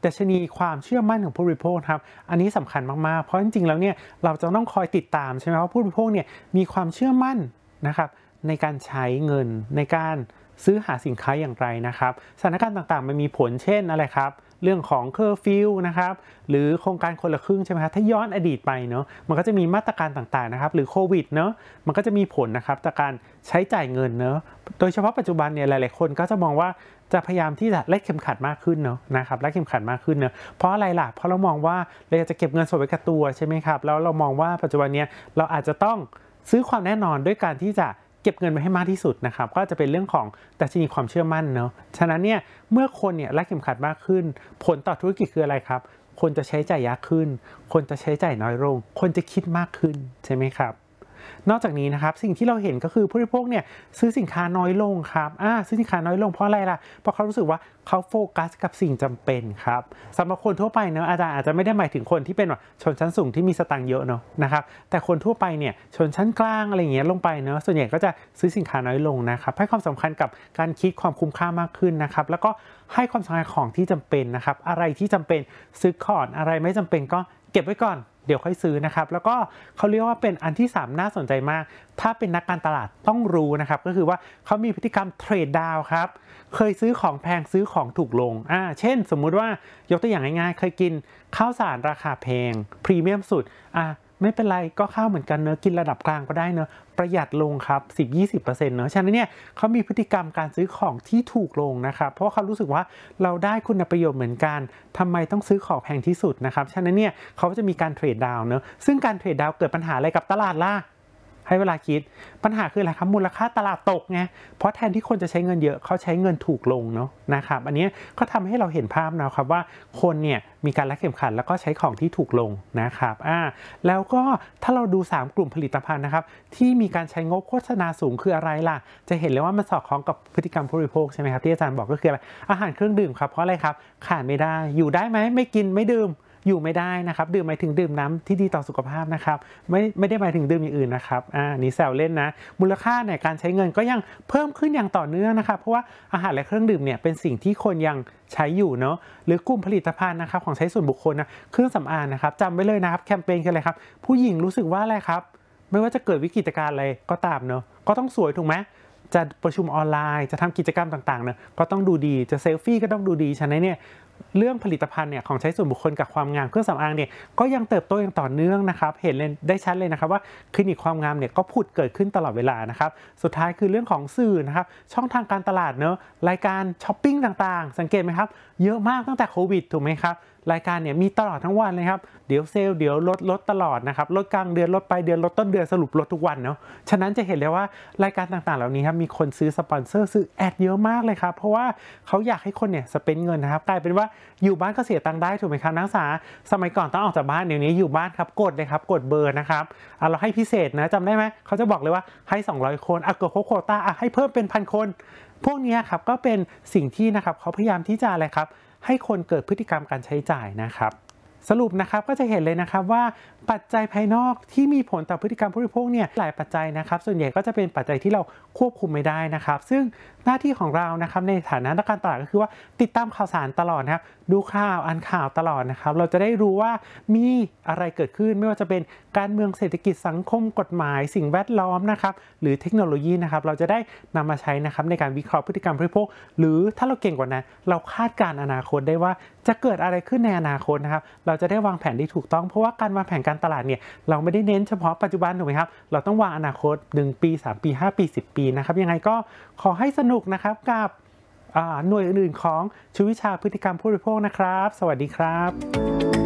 ดัชนีความเชื่อมั่นของผู้บริโภคครับอันนี้สำคัญมากๆเพราะจริงๆแล้วเนี่ยเราจะต้องคอยติดตามใช่ไหมว่าผู้บริโภคเนี่ยมีความเชื่อมั่นนะครับในการใช้เงินในการซื้อหาสินค้าอย่างไรนะครับสถานการณ์ต่างๆมันมีผลเช่นอะไรครับเรื่องของเคอร์ฟิวนะครับหรือโครงการคนละครึ่งใช่ไหมครับถ้าย้อนอดีตไปเนาะมันก็จะมีมาตรการต่างๆนะครับหรือโควิดเนาะมันก็จะมีผลนะครับจากการใช้จ่ายเงินเนาะโดยเฉพาะปัจจุบันเนี่ยหลายๆคนก็จะมองว่าจะพยายามที่จะเล่นเข็มขัดมากขึ้นเนาะนะครับเล่นเข็มขัดมากขึ้นเนาะเพราะอะไรล่ะเพราะเรามองว่าเราจะเก็บเงินสดไว้กับตัวใช่ไหมครับแล้วเรามองว่าปัจจุบันเนี้ยเราอาจจะต้องซื้อความแน่นอนด้วยการที่จะเก็บเงินไว้ให้มากที่สุดนะครับก็จะเป็นเรื่องของดัชนีความเชื่อมั่นเนาะฉะนั้นเนี่ยเมื่อคนเนี่ยรักเข็มขัดมากขึ้นผลต่อธุรกิจคืออะไรครับคนจะใช้จ่ายยากขึ้นคนจะใช้จ่ายน้อยลงคนจะคิดมากขึ้นใช่ไหมครับนอกจากนี้นะครับสิ่งที่เราเห็นก็คือผู้บริโภคเนี่ยซื้อสินค้าน้อยลงครับซื้อสินค้าน้อยลงเพราะอะไรล่ะเพราะเขารู้สึกว่าเขาโฟกัสกับสิ่งจำเป็นครับสำหรับคนทั่วไปเนอะอาจจะไม่ได้หมายถึงคนที่เป็นชนชั้นสูงที่มีสตางค์เยอะเนาะนะครับแต่คนทั่วไปเนี่ยชนชั้นกลางอะไรอย่างเงี้ยลงไปเนอะส่วนใหญ่ก็จะซื้อสินค้าน้อยลงนะครับให้ความสำคัญกับการคิดความคุ้มค่ามากขึ้นนะครับแล้วก็ให้ความสำคัญของที่จำเป็นนะครับอะไรที่จำเป็นซื้อก่อนอะไรไม่จำเป็นก็เก็บไว้ก่อนเดี๋ยวค่อยซื้อนะครับแล้วก็เขาเรียกว่าเป็นอันที่3น่าสนใจมากถ้าเป็นนักการตลาดต้องรู้นะครับก็คือว่าเขามีพฤติกรรมเทรดดาวครับเคยซื้อของแพงซื้อของถูกลงเช่นสมมุติว่ายกตัวอย่างง่ายๆเคยกินข้าวสารราคาแพงพรีเมียมสุดไม่เป็นไรก็ข้าวเหมือนกันเนอะกินระดับกลางก็ได้เนอะประหยัดลงครับ 10-20% เนอะฉะนั้นเนี่ยเขามีพฤติกรรมการซื้อของที่ถูกลงนะครับเพราะเขารู้สึกว่าเราได้คุณประโยชน์เหมือนกันทำไมต้องซื้อของแพงที่สุดนะครับฉะนั้นเนี่ยเขาจะมีการเทรดดาวน์เนอะซึ่งการเทรดดาวน์เกิดปัญหาอะไรกับตลาดล่ะให้เวลาคิดปัญหาคืออะไรครับมูลค่าตลาดตกไงเพราะแทนที่คนจะใช้เงินเยอะเขาใช้เงินถูกลงเนาะนะครับอันนี้ก็ทำให้เราเห็นภาพนะครับว่าคนเนี่ยมีการรัดเข็มขัดแล้วก็ใช้ของที่ถูกลงนะครับแล้วก็ถ้าเราดู3กลุ่มผลิตภัณฑ์นะครับที่มีการใช้งบโฆษณาสูงคืออะไรล่ะจะเห็นเลยว่ามันสอดคล้องกับพฤติกรรมผู้บริโภคใช่ไหมครับที่อาจารย์บอกก็คืออะไรอาหารเครื่องดื่มครับเพราะอะไรครับขาดไม่ได้อยู่ได้ไหมไม่กินไม่ดื่มอยู่ไม่ได้นะครับดื่มหมายถึงดื่มน้ำที่ดีต่อสุขภาพนะครับไม่ได้หมายถึงดื่มอย่างอื่นนะครับนี่แซวเล่นนะมูลค่าในการใช้เงินก็ยังเพิ่มขึ้นอย่างต่อเนื่องนะครับเพราะว่าอาหารและเครื่องดื่มเนี่ยเป็นสิ่งที่คนยังใช้อยู่เนาะหรือกลุ่มผลิตภัณฑ์นะครับของใช้ส่วนบุคคลนะเครื่องสำอางนะครับจำไว้เลยนะครับแคมเปญคืออะไรครับผู้หญิงรู้สึกว่าอะไรครับไม่ว่าจะเกิดวิกฤตการณ์อะไรก็ตามเนาะก็ต้องสวยถูกไหมจะประชุมออนไลน์จะทำกิจกรรมต่างๆเนี่ยก็ต้องดูดีจะเซลฟี่ก็ต้องดูดีฉะนั้นเนี่ยเรื่องผลิตภัณฑ์เนี่ยของใช้ส่วนบุคคลกับความงามเครื่องสำอางเนี่ยก็ยังเติบโตอย่างต่อเนื่องนะครับเห็นเลยได้ชัดเลยนะครับว่าคลินิกความงามเนี่ยก็ผุดเกิดขึ้นตลอดเวลานะครับสุดท้ายคือเรื่องของสื่อนะครับช่องทางการตลาดเนอะรายการช้อปปิ้งต่างๆสังเกตไหมครับเยอะมากตั้งแต่โควิดถูกไหมครับรายการเนี่ยมีตลอดทั้งวันเลยครับเดี๋ยวเซลล์เดี๋ยวลดตลอดนะครับลดกลางเดือนลดปลายเดือนลดต้นเดือนสรุปลดทุกวันเนาะฉะนั้นจะเห็นเลยว่ารายการต่างๆเหล่านี้ครับมีคนซื้อสปอนเซอร์ซื้อแอดเยอะมากเลยครับเพราะว่าเขาอยากให้คนเนี่ยสเปนเงินนะครับกลายเป็นว่าอยู่บ้านก็เสียตังค์ได้ถูกไหมครับนักศึกษาสมัยก่อนต้องออกจากบ้านเดี๋ยวนี้อยู่บ้านครับกดเลยครับกดเบอร์นะครับเราให้พิเศษนะจำได้ไหมเขาจะบอกเลยว่าให้200คนกดโควต้าให้เพิ่มเป็น1,000 คนพวกนี้ครับก็เป็นสิ่งที่นะครับเขาพยายามที่จะอะไรครับให้คนเกิดพฤติกรรมการใช้จ่ายนะครับสรุปนะครับก็จะเห็นเลยนะครับว่าปัจจัยภายนอกที่มีผลต่อพฤติกรรมผู้บริโภคเนี่ยหลายปัจจัยนะครับส่วนใหญ่ก็จะเป็นปัจจัยที่เราควบคุมไม่ได้นะครับซึ่งหน้าที่ของเรานะครับในฐานะนักการตลาดก็คือว่าติดตามข่าวสารตลอดนะครับดูข่าวอ่านข่าวตลอดนะครับเราจะได้รู้ว่ามีอะไรเกิดขึ้นไม่ว่าจะเป็นการเมืองเศรษฐกิจสังคมกฎหมายสิ่งแวดล้อมนะครับหรือเทคโนโลยีนะครับเราจะได้นำมาใช้นะครับในการวิเคราะห์พฤติกรรมผู้บริโภคหรือถ้าเราเก่งกว่านั้นเราคาดการณ์อนาคตได้ว่าจะเกิดอะไรขึ้นในอนาคตนะครับเราจะได้วางแผนได้ถูกต้องเพราะว่าการวางแผนการตลาดเนี่ยเราไม่ได้เน้นเฉพาะปัจจุบันถูกไหมครับเราต้องวางอนาคต1 ปี3 ปี5 ปี10 ปีนะครับยังไงก็ขอให้สนุกนะครับกับหน่วยอื่นๆของชุดวิชาพฤติกรรมผู้บริโภคนะครับสวัสดีครับ